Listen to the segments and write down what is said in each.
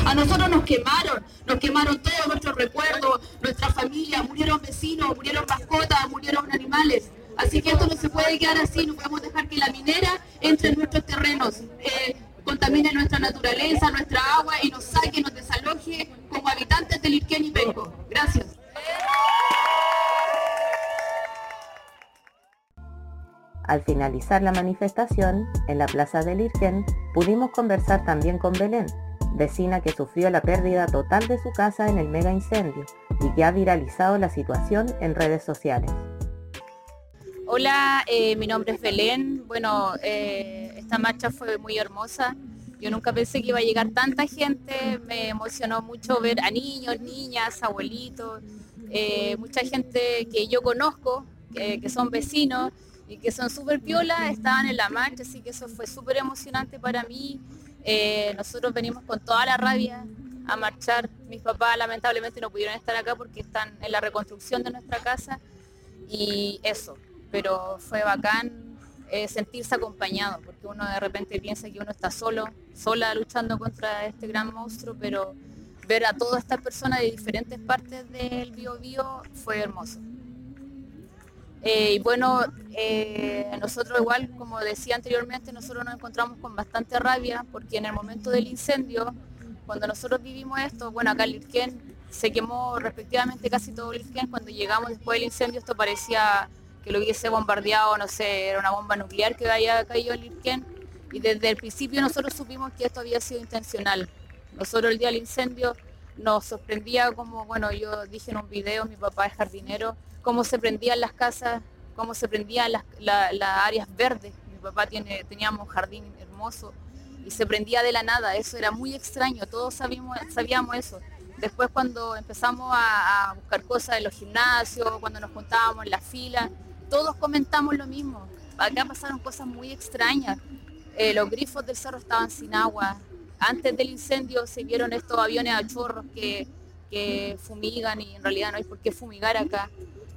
A nosotros nos quemaron todos nuestros recuerdos, nuestra familia, murieron vecinos, murieron mascotas, murieron animales. Así que esto no se puede quedar así, no podemos dejar que la minera entre en nuestros terrenos, contamine nuestra naturaleza, nuestra agua y nos saque, nos desaloje como habitantes del Lirquén y Penco. Gracias. Al finalizar la manifestación, en la plaza del Lirquén, pudimos conversar también con Belén, vecina que sufrió la pérdida total de su casa en el mega incendio y que ha viralizado la situación en redes sociales. Hola, mi nombre es Belén. Bueno, esta marcha fue muy hermosa. Yo nunca pensé que iba a llegar tanta gente. Me emocionó mucho ver a niños, niñas, abuelitos, mucha gente que yo conozco, que son vecinos y que son súper piolas, estaban en la marcha, así que eso fue súper emocionante para mí. Nosotros venimos con toda la rabia a marchar. Mis papás lamentablemente no pudieron estar acá porque están en la reconstrucción de nuestra casa y eso, pero fue bacán sentirse acompañado, porque uno de repente piensa que uno está sola luchando contra este gran monstruo, pero ver a todas estas personas de diferentes partes del Biobío fue hermoso. Y bueno, nosotros igual, como decía anteriormente, nosotros nos encontramos con bastante rabia porque en el momento del incendio, cuando nosotros vivimos esto, bueno, acá en Lirquén se quemó respectivamente casi todo Lirquén. Cuando llegamos después del incendio esto parecía que lo hubiese bombardeado, no sé, era una bomba nuclear que había caído en Lirquén, y desde el principio nosotros supimos que esto había sido intencional. Nosotros el día del incendio nos sorprendía como, bueno, yo dije en un video, mi papá es jardinero, cómo se prendían las casas, cómo se prendían las áreas verdes. Mi papá teníamos un jardín hermoso y se prendía de la nada, eso era muy extraño, todos sabíamos eso. Después cuando empezamos a buscar cosas en los gimnasios, cuando nos juntábamos en la fila, todos comentamos lo mismo. Acá pasaron cosas muy extrañas. Los grifos del cerro estaban sin agua. Antes del incendio se vieron estos aviones a chorros que fumigan y en realidad no hay por qué fumigar acá.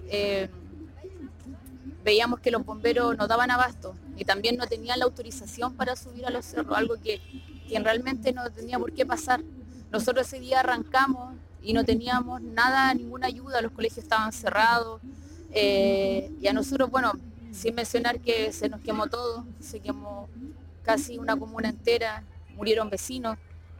Veíamos que los bomberos no daban abasto y también no tenían la autorización para subir a los cerros, algo que realmente no tenía por qué pasar. Nosotros ese día arrancamos y no teníamos nada, ninguna ayuda, los colegios estaban cerrados, y a nosotros, bueno, sin mencionar que se nos quemó todo, se quemó casi una comuna entera, murieron vecinos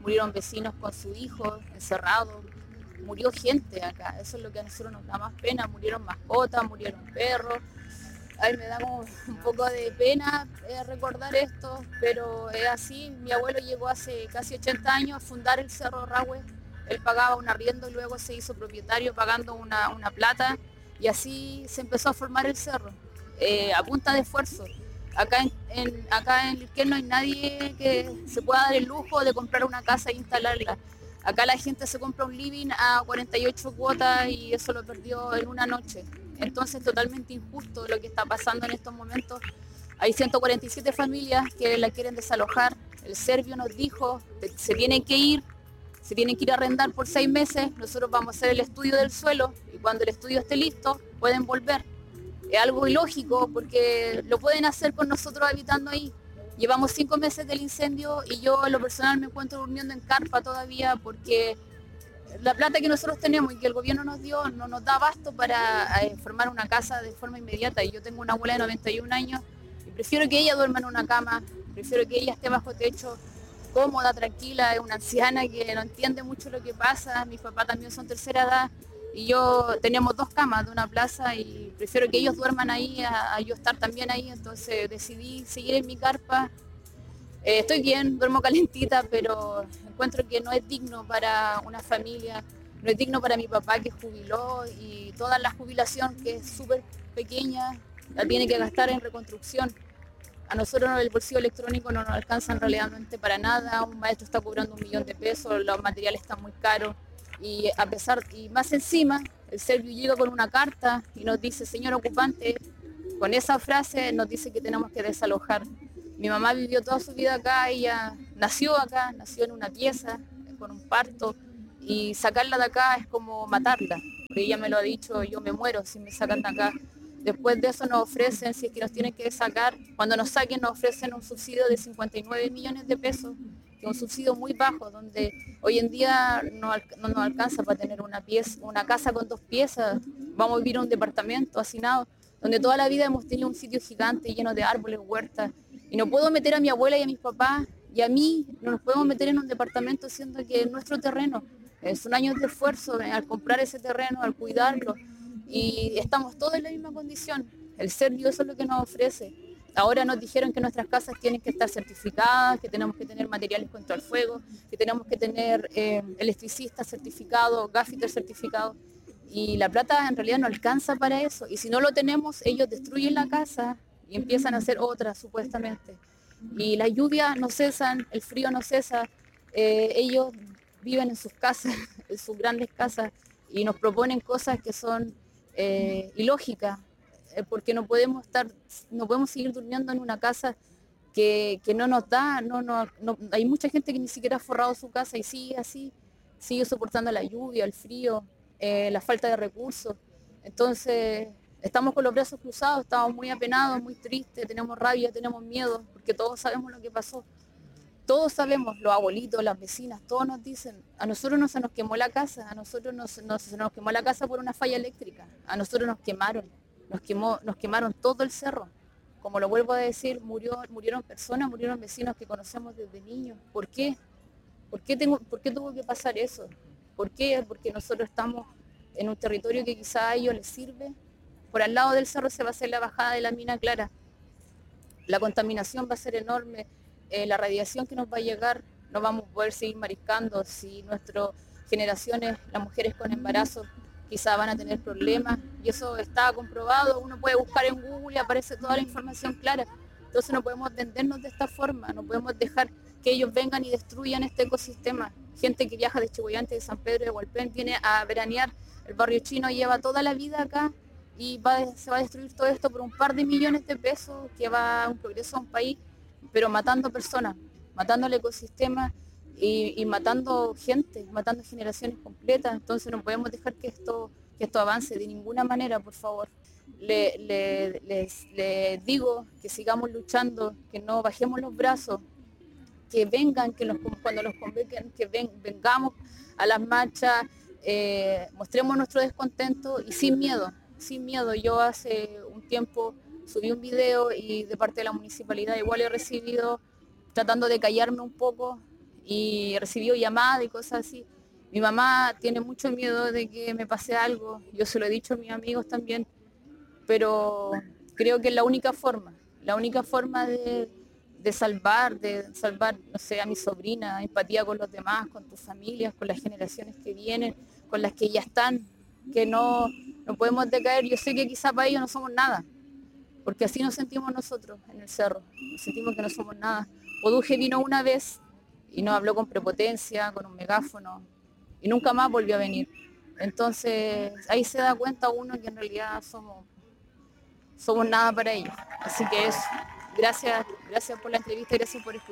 con sus hijos encerrados, murió gente acá, eso es lo que a nosotros nos da más pena, murieron mascotas, murieron perros. A mí me da como un poco de pena recordar esto, pero es así. Mi abuelo llegó hace casi 80 años a fundar el Cerro Rahue. Él pagaba un arriendo y luego se hizo propietario pagando una plata, y así se empezó a formar el cerro, a punta de esfuerzo. Acá en Lirquén no hay nadie que se pueda dar el lujo de comprar una casa e instalarla. Acá la gente se compra un living a 48 cuotas y eso lo perdió en una noche. Entonces totalmente injusto lo que está pasando en estos momentos. Hay 147 familias que la quieren desalojar. El serbio nos dijo que se tienen que ir a arrendar por 6 meses. Nosotros vamos a hacer el estudio del suelo y cuando el estudio esté listo pueden volver. Es algo ilógico porque lo pueden hacer con nosotros habitando ahí. Llevamos 5 meses del incendio y yo en lo personal me encuentro durmiendo en carpa todavía porque la plata que nosotros tenemos y que el gobierno nos dio no nos da abasto para formar una casa de forma inmediata. Y yo tengo una abuela de 91 años y prefiero que ella duerma en una cama, prefiero que ella esté bajo techo, cómoda, tranquila. Es una anciana que no entiende mucho lo que pasa. Mis papás también son tercera edad y yo tenemos 2 camas de una plaza y prefiero que ellos duerman ahí a yo estar también ahí. Entonces decidí seguir en mi carpa. Estoy bien, duermo calentita, pero encuentro que no es digno para una familia, no es digno para mi papá que jubiló y toda la jubilación que es súper pequeña la tiene que gastar en reconstrucción. A nosotros el bolsillo electrónico no nos alcanza realmente para nada, un maestro está cobrando 1 millón de pesos, los materiales están muy caros y más encima el serbio llega con una carta y nos dice: señor ocupante, con esa frase nos dice que tenemos que desalojar. Mi mamá vivió toda su vida acá, ella nació acá, nació en una pieza, con un parto, y sacarla de acá es como matarla, porque ella me lo ha dicho: yo me muero si me sacan de acá. Después de eso nos ofrecen, si es que nos tienen que sacar, cuando nos saquen nos ofrecen un subsidio de 59 millones de pesos, que es un subsidio muy bajo, donde hoy en día no nos alcanza para tener una casa con 2 piezas, vamos a vivir en un departamento hacinado, donde toda la vida hemos tenido un sitio gigante lleno de árboles, huertas, y no puedo meter a mi abuela y a mis papás y a mí, no nos podemos meter en un departamento siendo que es nuestro terreno. Son años de esfuerzo al comprar ese terreno, al cuidarlo, y estamos todos en la misma condición. El ser Dios es lo que nos ofrece. Ahora nos dijeron que nuestras casas tienen que estar certificadas, que tenemos que tener materiales contra el fuego, que tenemos que tener electricistas certificados, gaffiter certificados, y la plata en realidad no alcanza para eso. Y si no lo tenemos, ellos destruyen la casa y empiezan a hacer otra, supuestamente. Y las lluvias no cesan, el frío no cesa, ellos viven en sus casas, en sus grandes casas, y nos proponen cosas que son ilógicas, porque no podemos seguir durmiendo en una casa que no nos da, hay mucha gente que ni siquiera ha forrado su casa y sigue así, sigue soportando la lluvia, el frío, la falta de recursos. Entonces estamos con los brazos cruzados, estamos muy apenados, muy tristes, tenemos rabia, tenemos miedo, porque todos sabemos lo que pasó. Todos sabemos, los abuelitos, las vecinas, todos nos dicen, a nosotros no se nos quemó la casa, a nosotros se nos quemó la casa por una falla eléctrica, a nosotros nos quemaron todo el cerro. Como lo vuelvo a decir, murieron personas, murieron vecinos que conocemos desde niños. ¿Por qué? ¿Por qué tuvo que pasar eso? ¿Por qué? Porque nosotros estamos en un territorio que quizá a ellos les sirve. Por al lado del cerro se va a hacer la bajada de la mina Clara. La contaminación va a ser enorme. La radiación que nos va a llegar, no vamos a poder seguir mariscando. Si nuestras generaciones, las mujeres con embarazo, quizá van a tener problemas, y eso está comprobado, uno puede buscar en Google y aparece toda la información clara. Entonces no podemos vendernos de esta forma, no podemos dejar que ellos vengan y destruyan este ecosistema. Gente que viaja de Chihuayante, de San Pedro de Hualpén, viene a veranear el barrio chino, lleva toda la vida acá, y se va a destruir todo esto por un par de millones de pesos, que va a un progreso a un país, pero matando personas, matando el ecosistema y matando gente, matando generaciones completas. Entonces no podemos dejar que esto avance de ninguna manera, por favor. Les digo que sigamos luchando, que no bajemos los brazos, que vengan, cuando los convoquen, que vengamos a las marchas, mostremos nuestro descontento y sin miedo. Yo hace un tiempo subí un video y de parte de la municipalidad igual he recibido, tratando de callarme un poco, y he recibido llamadas y cosas así. Mi mamá tiene mucho miedo de que me pase algo, yo se lo he dicho a mis amigos también, pero creo que es la única forma de salvar, no sé, a mi sobrina, empatía con los demás, con tus familias, con las generaciones que vienen, con las que ya están, que no podemos decaer. Yo sé que quizá para ellos no somos nada, porque así nos sentimos nosotros en el cerro, nos sentimos que no somos nada. Oduje vino una vez y nos habló con prepotencia, con un megáfono, y nunca más volvió a venir. Entonces ahí se da cuenta uno que en realidad somos nada para ellos. Así que eso, gracias por la entrevista, gracias por escuchar.